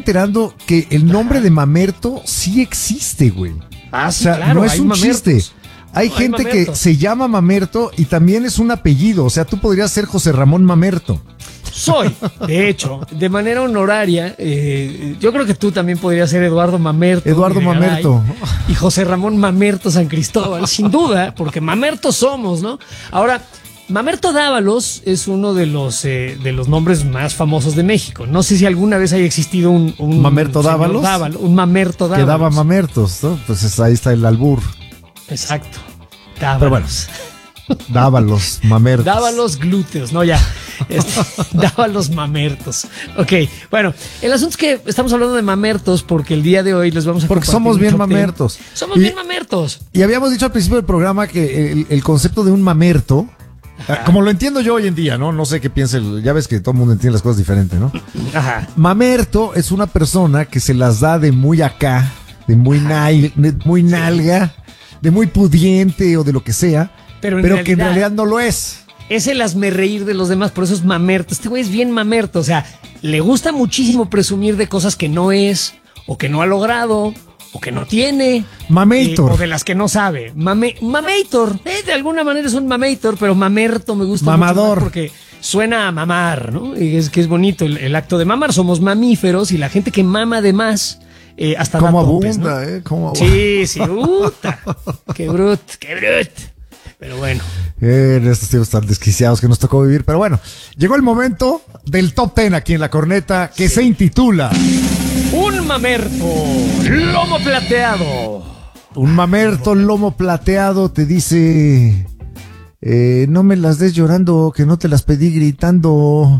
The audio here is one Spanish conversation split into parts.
enterando que el nombre de Mamerto sí existe, güey. Ah, sí, o sea, claro, no es hay un mamertos. chiste. Hay No, gente que mamertos. se llama Mamerto y también es un apellido. O sea, tú podrías ser José Ramón Mamerto. Soy, de hecho, de manera honoraria, yo creo que tú también podrías ser Eduardo Mamerto. Eduardo Videgaray, Mamerto. Y José Ramón Mamerto San Cristóbal, sin duda, porque Mamertos somos, ¿no? Ahora, Mamerto Dávalos es uno de los nombres más famosos de México. No sé si alguna vez haya existido un ¿Mamerto señor Dávalos? un Mamerto Dávalos. Que daba mamertos, ¿no? Pues ahí está el albur. Exacto. Dávalos. Pero bueno, Dávalos, mamertos. Daba los glúteos, no ya. Daba los mamertos. Ok, bueno, el asunto es que estamos hablando de mamertos porque el día de hoy les vamos a Porque compartir somos un bien top ten. mamertos. Somos bien mamertos. Y habíamos dicho al principio del programa que el concepto de un mamerto, como lo entiendo yo hoy en día, ¿no? No sé qué piense, ya ves que todo el mundo entiende las cosas diferente, ¿no? Ajá. Mamerto es una persona que se las da de muy acá, de muy nalga, de muy pudiente o de lo que sea, Pero pero en que en realidad realidad no lo es. es el hazmerreír de los demás, por eso es mamerto. Este güey es bien mamerto, o sea, le gusta muchísimo presumir de cosas que no es, o que no ha logrado, o que no tiene. Mamator. O de las que no sabe. Mamator. De alguna manera es un mamator, pero mamerto me gusta Mamador. mucho más porque suena a mamar, ¿no? Y es que es bonito el acto de mamar. Somos mamíferos y la gente que mama de más hasta Como da topes, abunda, ¿no? Como Sí, sí, puta. Qué brut, qué brut. Pero bueno. En estos tiempos tan desquiciados que nos tocó vivir. Pero bueno, llegó el momento del top 10 aquí en La Corneta, que se intitula Un mamerto, lomo plateado. Un mamerto lomo plateado te dice: no me las des llorando, que no te las pedí gritando.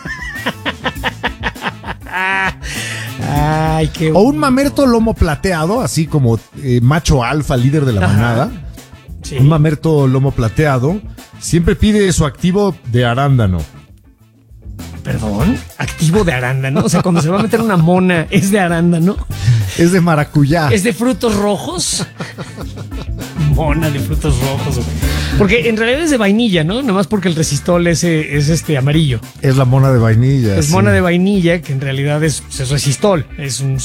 Ay, qué O un mamerto lomo plateado, así como macho alfa, líder de la Ajá. manada. Sí. Un mamerto lomo plateado siempre pide su activo de arándano. Perdón, activo de arándano. O sea, cuando se va a meter una mona, es de arándano. Es de maracuyá. ¿Es de frutos rojos? Mona de frutos rojos. Porque en realidad es de vainilla, ¿no? Nada más porque el resistol es amarillo. Es la mona de vainilla. Es sí. mona de vainilla, que en realidad es resistol. Es un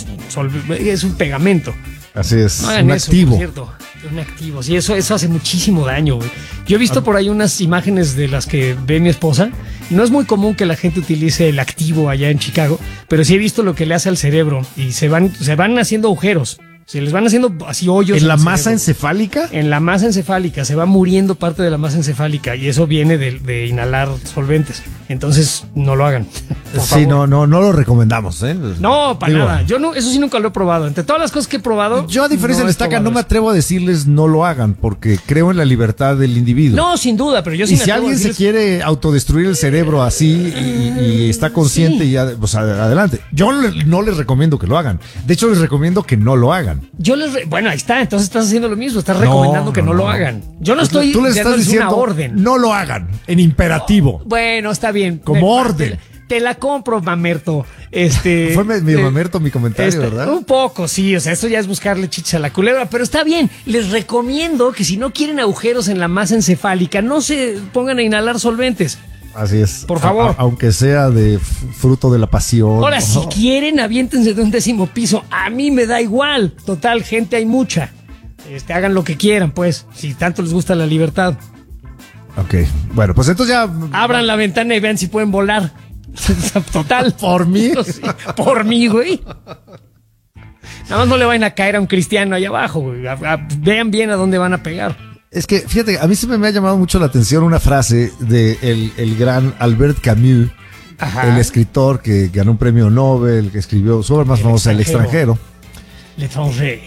pegamento. Así es, No hagan un eso, activo. por cierto. Un activo. Sí, eso hace muchísimo daño, güey. Yo he visto por ahí unas imágenes de las que ve mi esposa. No es muy común que la gente utilice el activo allá en Chicago, pero sí he visto lo que le hace al cerebro y se van haciendo agujeros. Se les van haciendo así hoyos. ¿En la el masa cerebro. encefálica? En la masa encefálica, se va muriendo parte de la masa encefálica y eso viene de inhalar solventes. Entonces, no lo hagan. Por Sí, favor. no lo recomendamos, ¿eh? No, para Digo, nada. Yo no, eso sí nunca lo he probado. Entre todas las cosas que he probado. Yo, a diferencia de he Estaca, probado no me eso. atrevo a decirles no lo hagan, porque creo en la libertad del individuo. No, sin duda, pero yo sí Y me si atrevo a alguien se decirles- quiere autodestruir el cerebro así y está consciente, Sí. ya, pues adelante. Yo no les recomiendo que lo hagan. De hecho, les recomiendo que no lo hagan. Bueno, ahí está, entonces estás haciendo lo mismo, estás recomendando que no lo hagan. Yo no estoy Tú les estás dándoles diciendo una orden. no lo hagan, en imperativo. Bueno, está bien. Como orden. Te la compro, mamerto. Fue medio mamerto mi comentario, ¿verdad? Un poco, sí, o sea, eso ya es buscarle chicha a la culebra, pero está bien. Les recomiendo que si no quieren agujeros en la masa encefálica, no se pongan a inhalar solventes. Así es. Por favor. Aunque sea de fruto de la pasión. Ahora, si Oh. quieren, aviéntense de un 10º piso. A mí me da igual. Total, gente hay mucha. Hagan lo que quieran, pues, si tanto les gusta la libertad. Ok, bueno, pues entonces ya... Abran la ventana y vean si pueden volar. Total. ¿Por mí? Sí, por mí, güey. Nada más no le vayan a caer a un cristiano ahí abajo, güey. Vean bien a dónde van a pegar. Es que, fíjate, a mí siempre me ha llamado mucho la atención una frase de el gran Albert Camus, Ajá. el escritor que ganó un premio Nobel, que escribió su obra más famosa, El extranjero. L'étranger.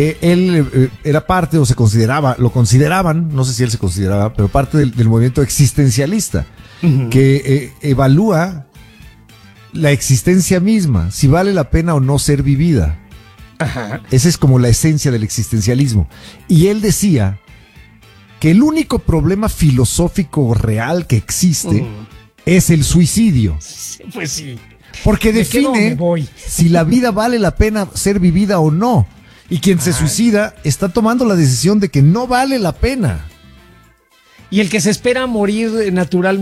Él era parte, o lo consideraban, no sé si él se consideraba, pero parte del movimiento existencialista, que evalúa la existencia misma, si vale la pena o no ser vivida. Ajá. Esa es como la esencia del existencialismo. Y él decía que el único problema filosófico real que existe es el suicidio. Pues sí. Porque ¿Me quedo o me define voy? si la vida vale la pena ser vivida o no. Y quien se suicida está tomando la decisión de que no vale la pena. Y el que se espera morir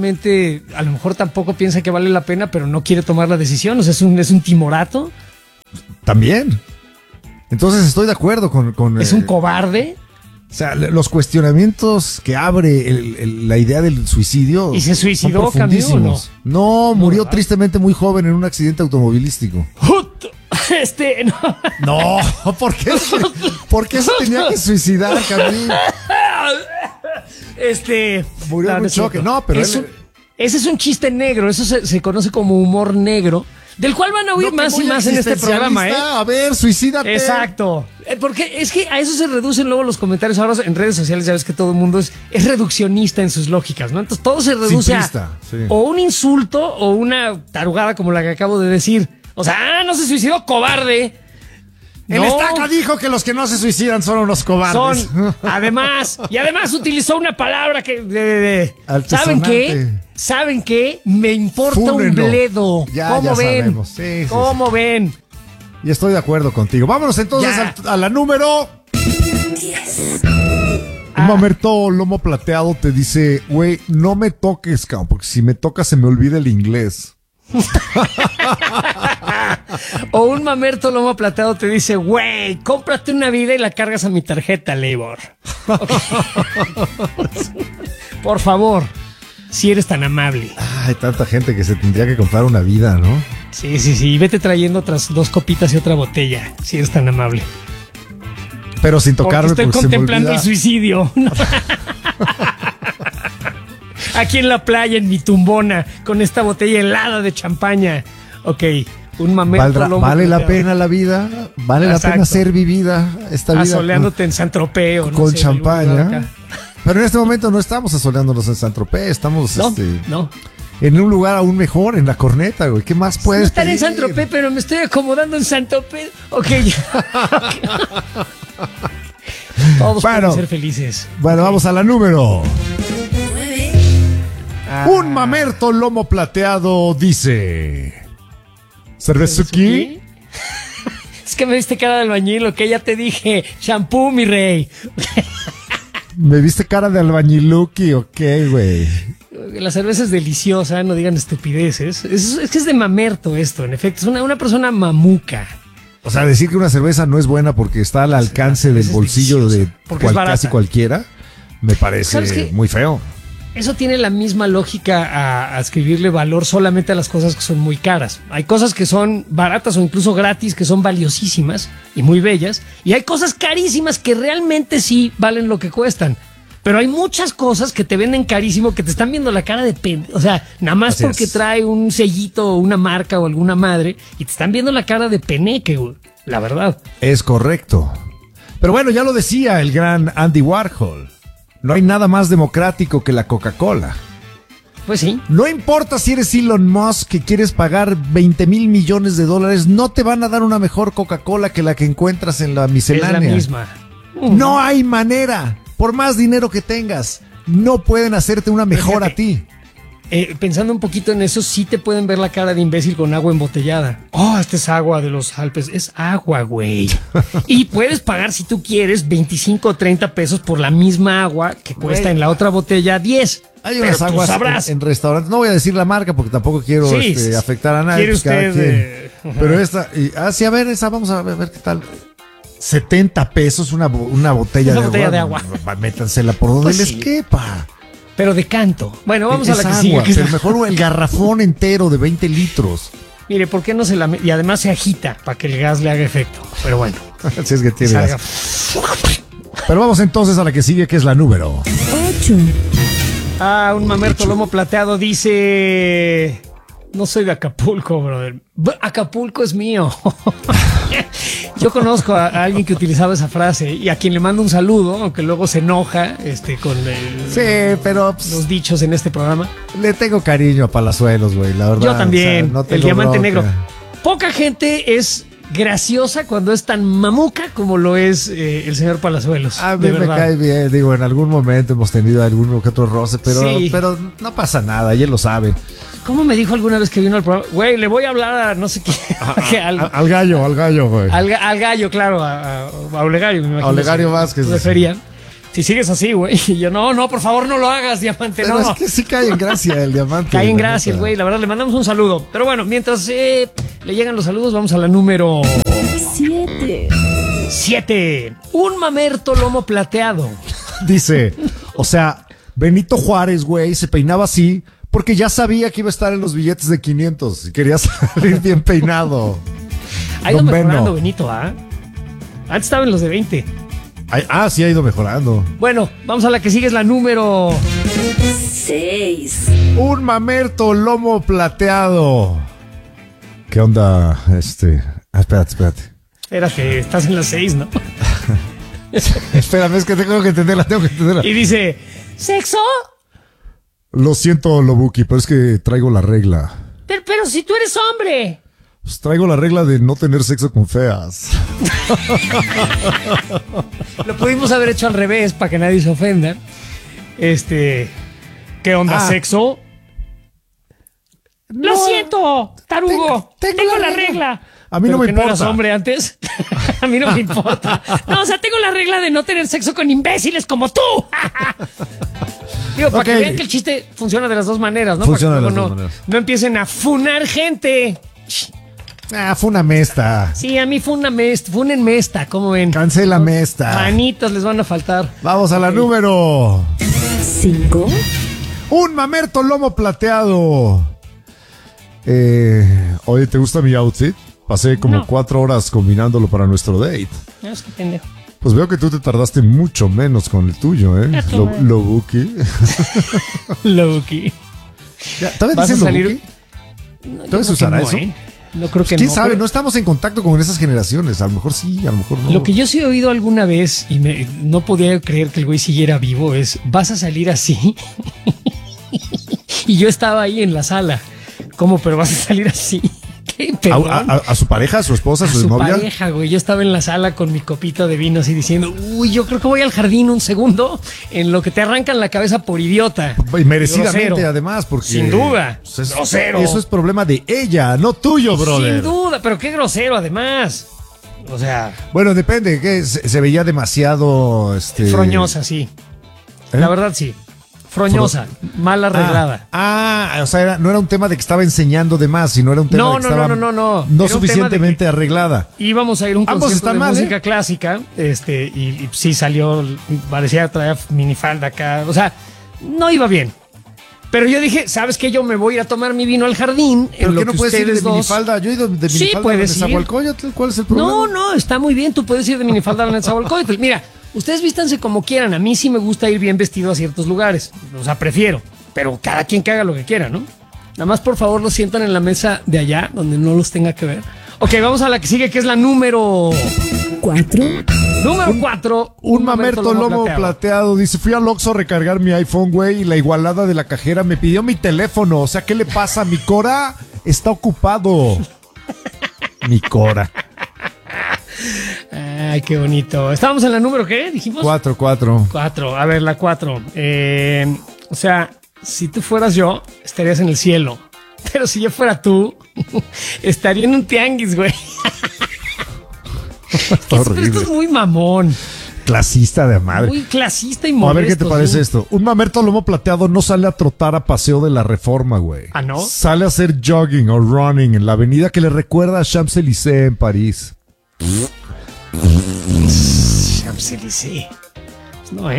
naturalmente, a lo mejor tampoco piensa que vale la pena, pero no quiere tomar la decisión. O sea, es un timorato. También. Entonces estoy de acuerdo con ¿Es un cobarde? O sea, los cuestionamientos que abre la idea del suicidio. ¿Y se suicidó, son profundísimos. No, murió tristemente muy joven en un accidente automovilístico. No. No, ¿por qué se tenía que suicidar, Camil? Murió en un choque. No, pero ese es un chiste negro. Eso se conoce como humor negro. Del cual van a oír más y más en este programa, ¿eh? A ver, suicídate. Exacto. Porque es que a eso se reducen luego los comentarios. Ahora en redes sociales ya ves que todo el mundo es reduccionista en sus lógicas, ¿no? Entonces todo se reduce o un insulto o una tarugada como la que acabo de decir. O sea, no se suicidó, cobarde. El Estaca dijo que los que no se suicidan son unos cobardes. Además utilizó una palabra que ¿Saben qué? Me importa un bledo. ¿Cómo ven? Sí, ¿Cómo ven? Y estoy de acuerdo contigo. Vámonos entonces a la número 10. Un mamerto lomo plateado te dice, güey, no me toques, cabrón, porque si me tocas se me olvida el inglés. O un mamerto lomo plateado te dice, güey, cómprate una vida y la cargas a mi tarjeta, Labor. Okay. Por favor, si eres tan amable. Hay tanta gente que se tendría que comprar una vida, ¿no? Sí. Vete trayendo otras 2 copitas y otra botella, si eres tan amable. Pero sin tocarme, porque estoy contemplando el suicidio. Aquí en la playa, en mi tumbona, con esta botella helada de champaña. Ok, un mamerto. ¿Vale la pena la vida? ¿Vale la pena ser vivida esta vida? Asoleándote en Saint-Tropez. Con champaña. Pero en este momento no estamos asoleándonos en Saint-Tropez, estamos en un lugar aún mejor, en la corneta, güey. ¿Qué más puedes estar en Saint-Tropez, pero me estoy acomodando en Saint-Tropez. Ok, Todos pueden ser felices. Bueno, vamos a la número 9. Un mamerto lomo plateado dice: ¿Cervezuki? Es que me viste cara de albañil, ok, ya te dije. Shampoo, mi rey. ¿Me viste cara de albañiluki? Ok, güey. La cerveza es deliciosa, no digan estupideces. Es que es de mamerto esto, en efecto. Es una persona mamuca. O sea, decir que una cerveza no es buena porque está al alcance del bolsillo de casi cualquiera, me parece muy feo. Eso tiene la misma lógica a escribirle valor solamente a las cosas que son muy caras. Hay cosas que son baratas o incluso gratis que son valiosísimas y muy bellas. Y hay cosas carísimas que realmente sí valen lo que cuestan. Pero hay muchas cosas que te venden carísimo que te están viendo la cara de pendejo. O sea, nada más así porque trae un sellito o una marca o alguna madre y te están viendo la cara de peneque, güey. La verdad. Es correcto. Pero bueno, ya lo decía el gran Andy Warhol. No hay nada más democrático que la Coca-Cola. Pues sí. No importa si eres Elon Musk que quieres pagar 20 mil millones de dólares, no te van a dar una mejor Coca-Cola que la que encuentras en la miscelánea. Es la misma. No hay manera. Por más dinero que tengas, no pueden hacerte una mejor a ti. Pensando un poquito en eso, sí te pueden ver la cara de imbécil con agua embotellada. Esta es agua de los Alpes. Es agua, güey. Y puedes pagar, si tú quieres, 25 o 30 pesos por la misma agua que cuesta en la otra botella 10. Hay unas aguas en restaurantes. No voy a decir la marca porque tampoco quiero afectar a nadie. ¿Quiere usted? Pero esta... sí, a ver, esa vamos a ver qué tal. 70 pesos una botella de agua. Métansela por donde les quepa. Pero de canto. Bueno, vamos a la que sigue. Pero mejor el garrafón entero de 20 litros. Mire, ¿por qué no se la... Y además se agita para que el gas le haga efecto. Pero bueno. Así es que tiene gas. Pero vamos entonces a la que sigue, que es la número 8. Un mamerto lomo plateado dice... No soy de Acapulco, brother. Acapulco es mío. Yo conozco a alguien que utilizaba esa frase y a quien le mando un saludo, aunque luego se enoja con pero los dichos en este programa. Le tengo cariño a Palazuelos, güey, la verdad. Yo también, no el diamante negro. Poca gente es graciosa cuando es tan mamuca como lo es el señor Palazuelos. A mí me cae bien, digo, en algún momento hemos tenido algún que otro roce, pero no pasa nada, y él lo sabe. ¿Cómo me dijo alguna vez que vino al programa? Güey, le voy a hablar a no sé qué. Al gallo, güey. Al gallo, claro, a Olegario, me imagino. A Olegario Vázquez. Referían. Si sigues así, güey. Y yo, no, por favor, no lo hagas, Diamante, pero no. es que sí cae en gracia el Diamante. Cae en gracia, güey. La verdad, le mandamos un saludo. Pero bueno, mientras le llegan los saludos, vamos a la número 7. Un mamerto lomo plateado. Dice, o sea, Benito Juárez, güey, se peinaba así porque ya sabía que iba a estar en los billetes de 500 y quería salir bien peinado. Ha ido Don mejorando, Beno. Benito, ¿ah? Antes estaba en los de 20. Sí ha ido mejorando. Bueno, vamos a la que sigue, es la número 6. Un mamerto lomo plateado. ¿Qué onda? Espérate. Espérate, estás en la 6, ¿no? Espérame, es que tengo que entenderla. Y dice, ¿sexo? Lo siento, Lobuki, pero es que traigo la regla. Pero si tú eres hombre. Pues traigo la regla de no tener sexo con feas. Lo pudimos haber hecho al revés para que nadie se ofenda. ¿Qué onda, sexo? No, Lo siento, tarugo. Tengo la regla. A mí no me ¿Pero que importa. ¿No eras hombre antes? A mí no me importa. No, o sea, tengo la regla de no tener sexo con imbéciles como tú. Digo, para que vean que el chiste funciona de las dos maneras, ¿no? Funciona para que de las luego dos maneras. no empiecen a funar gente. Fue una mesta. Sí, a mí fúnenme esta, ¿cómo ven? Cancélame esta. Manitos les van a faltar. Vamos a la número 5. Un mamerto lomo plateado. Oye, ¿te gusta mi outfit? Pasé como No. 4 horas combinándolo para nuestro date. No, es que pendejo. Pues veo que tú te tardaste mucho menos con el tuyo, ¿eh? Eso, güey. Lobuki. Loki. ¿Estabas ¿Vas a diciendo salir? Lobuki? ¿Entonces usará eso? No creo que ¿Quién no. sabe? pero No estamos en contacto con esas generaciones. A lo mejor sí, a lo mejor no. Lo que yo sí he oído alguna vez y no podía creer que el güey siguiera vivo es, vas a salir así. Y yo estaba ahí en la sala. ¿Cómo? Pero vas a salir así. ¿Qué? Perdón. ¿A su pareja, a su esposa, a su novia? Pareja, güey. Yo estaba en la sala con mi copita de vino así diciendo, uy, yo creo que voy al jardín un segundo en lo que te arrancan la cabeza por idiota. Y merecidamente, Grosero. además, porque... Sin duda. Pues Grosero. Eso es problema de ella, no tuyo, brother. Sin duda, pero qué grosero además. O sea, Bueno, depende, que se veía demasiado... froñosa, sí. ¿Eh? La verdad, sí. Froñosa, mal arreglada. O sea, no era un tema de que estaba enseñando de más, sino era un tema No, de que no, estaba no. Era no un tema suficientemente arreglada. Íbamos a ir a un Ambos concierto están de mal, música clásica, y sí salió, parecía traer minifalda acá, o sea, no iba bien. Pero yo dije, ¿sabes qué? Yo me voy a ir a tomar mi vino al jardín. ¿Pero en lo qué no que puedes ir de ustedes dos... minifalda? Yo he ido de Sí, minifalda puedes a ir. Nezahualcóyotl. ¿Cuál es el problema? No, está muy bien, tú puedes ir de minifalda a Nezahualcóyotl. Mira, ustedes vístanse como quieran, a mí sí me gusta ir bien vestido a ciertos lugares, o sea, prefiero, pero cada quien que haga lo que quiera, ¿no? Nada más, por favor, los sientan en la mesa de allá, donde no los tenga que ver. Ok, vamos a la que sigue, que es la número 4. Número 4. Un mamerto lomo plateado. Dice, fui al Oxxo a recargar mi iPhone, güey, y la igualada de la cajera me pidió mi teléfono. O sea, ¿qué le pasa? Mi Cora está ocupado. Mi Cora. Ay, qué bonito. Estábamos en la número, ¿qué? Dijimos 4. 4. A ver, la 4. O sea, si tú fueras yo, estarías en el cielo. Pero si yo fuera tú, estaría en un tianguis, güey. Está horrible. Esto es muy mamón. Clasista de madre. Muy clasista y A molesto. ver qué te parece ¿sí? esto. Un mamerto lomo plateado no sale a trotar a Paseo de la Reforma, güey. ¿Ah, no? Sale a hacer jogging o running en la avenida que le recuerda a Champs-Élysées en París. Champs-Élysées. Pues no,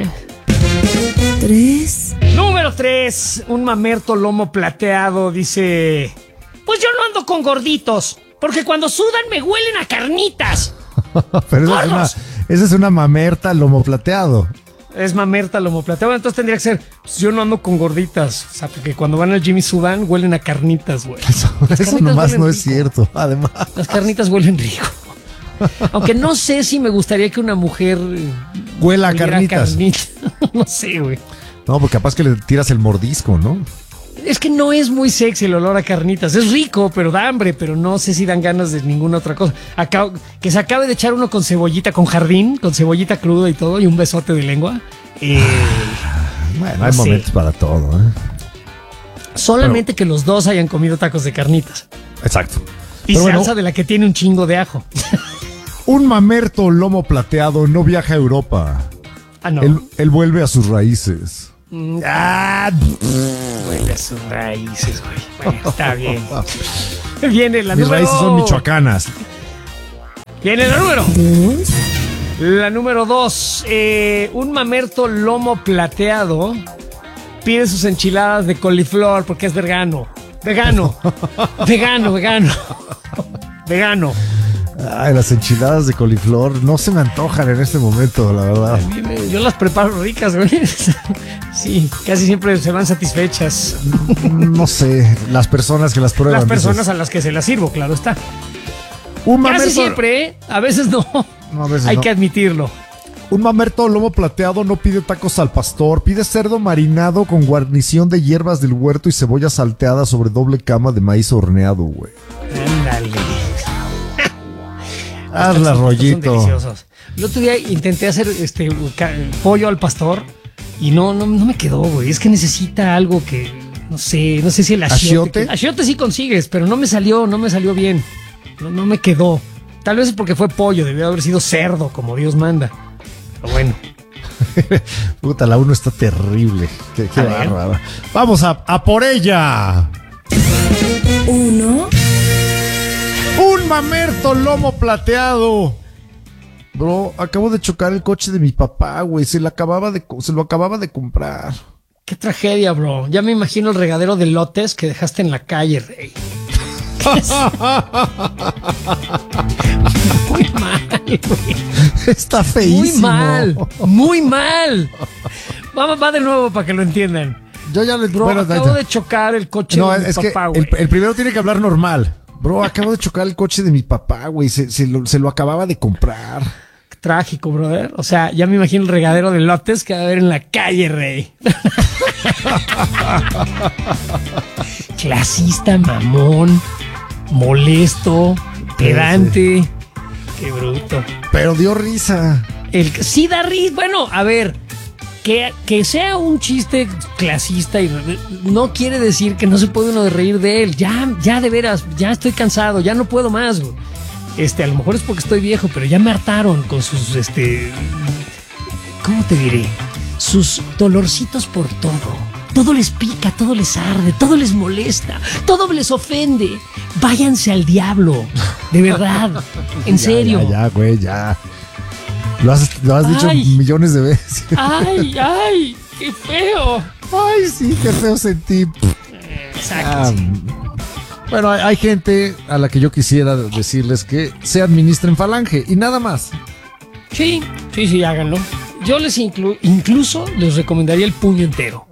3. Número 3. Un mamerto lomo plateado dice: pues yo no ando con gorditos, porque cuando sudan me huelen a carnitas. Pero ¡Gordos! esa es una mamerta lomo plateado. Es mamerta lomo plateado. Bueno, entonces tendría que ser: pues yo no ando con gorditas. O sea, porque cuando van al Jimmy sudan huelen a carnitas, güey. Eso carnitas nomás huelen no es rico. cierto. Además. Las carnitas huelen rico. Aunque no sé si me gustaría que una mujer Huela a oliera carnitas. No sé, güey. No, porque capaz que le tiras el mordisco, ¿no? Es que no es muy sexy el olor a carnitas. Es rico, pero da hambre, pero no sé si dan ganas de ninguna otra cosa. Que se acabe de echar uno con cebollita, con jardín, con cebollita cruda y todo, y un besote de lengua. Bueno, No hay sé. momentos para todo, ¿eh? Solamente que los dos hayan comido tacos de carnitas. Exacto. Y Pero salsa bueno, de la que tiene un chingo de ajo. un mamerto lomo plateado no viaja a Europa. Ah, no. Él vuelve a sus raíces. Vuelve a sus raíces, güey. Bueno, está bien. Viene la Mis número... raíces son michoacanas. Viene la número 2. La número 2, un mamerto lomo plateado pide sus enchiladas de coliflor porque es vegano. Vegano. Ay, las enchiladas de coliflor no se me antojan en este momento, la verdad. Yo las preparo ricas, güey. Sí, casi siempre se van satisfechas. No sé, las personas que las prueban. Las personas dices, a las que se las sirvo, claro está. un mamerto, Casi siempre, ¿eh? A veces no. No, a veces Hay no. que admitirlo. Un mamerto lomo plateado no pide tacos al pastor, pide cerdo marinado con guarnición de hierbas del huerto y cebolla salteada sobre doble cama de maíz horneado, güey. Ándale. Hazla, Son rollito. deliciosos. El otro día intenté hacer pollo al pastor y no me quedó, güey. Es que necesita algo que, no sé si el achiote. Achiote sí consigues, pero no me salió bien. No me quedó. Tal vez es porque fue pollo, debió haber sido cerdo, como Dios manda. Pero bueno. Puta, la 1 está terrible. Qué A ver. bárbara. Vamos a por ella. 1, Un mamerto lomo plateado. Bro, acabo de chocar el coche de mi papá, güey. Se lo acababa de comprar. Qué tragedia, bro. Ya me imagino el regadero de lotes que dejaste en la calle, rey. Muy mal, güey. Está feísimo. Muy mal. Va de nuevo para que lo entiendan. Yo ya le Bro, acabo de chocar el coche No, de mi es que papá, güey. el primero tiene que hablar normal. Bro, acabo de chocar el coche de mi papá, güey. Se lo acababa de comprar. Trágico, brother. O sea, ya me imagino el regadero de lotes que va a haber en la calle, rey. Clasista, mamón, molesto, pedante. Qué bruto. Pero dio risa. Sí da risa. Bueno, a ver, que sea un chiste clasista y no quiere decir que no se puede uno reír de él. Ya de veras, ya estoy cansado, ya no puedo más, güey. A lo mejor es porque estoy viejo, pero ya me hartaron con sus, ¿cómo te diré? Sus dolorcitos por todo. Todo les pica, todo les arde, todo les molesta, todo les ofende. Váyanse al diablo, de verdad, en serio. Ya, güey, ya. Lo has dicho millones de veces. Ay, qué feo. Ay, sí, qué feo sentí. Exacto. Bueno, hay gente a la que yo quisiera decirles que se administren falange y nada más. Sí, háganlo. Yo les incluso les recomendaría el puño entero.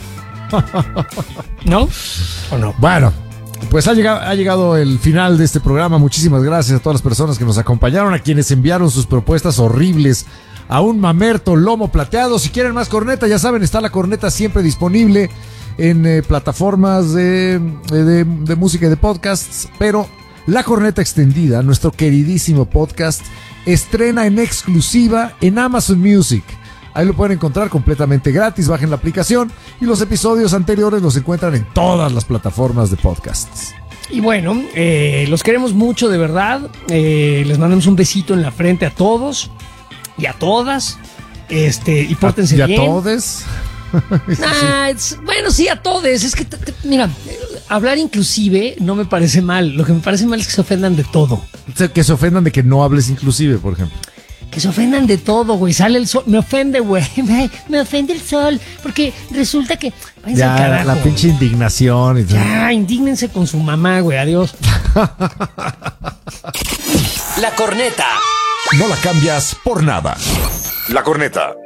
¿No? ¿O no? Bueno, pues ha llegado el final de este programa. Muchísimas gracias a todas las personas que nos acompañaron, a quienes enviaron sus propuestas horribles a un mamerto lomo plateado. Si quieren más corneta, ya saben, está la corneta siempre disponible en plataformas de música y de podcasts, pero La Corneta Extendida, nuestro queridísimo podcast, estrena en exclusiva en Amazon Music. Ahí lo pueden encontrar completamente gratis, bajen la aplicación y los episodios anteriores los encuentran en todas las plataformas de podcasts. Y bueno, los queremos mucho, de verdad. Les mandamos un besito en la frente a todos y a todas. Y pórtense bien. ¿Y a todes? Bueno, sí, a todos. Es que, mira, hablar inclusive no me parece mal. Lo que me parece mal es que se ofendan de todo. O sea, que se ofendan de que no hables inclusive, por ejemplo. Que se ofendan de todo, güey. Sale el sol. Me ofende, güey. Me ofende el sol. Porque resulta que... váyanse al Ya, carajo, la pinche indignación. Y ya, indígnense con su mamá, güey. Adiós. La Corneta. No la cambias por nada. La Corneta.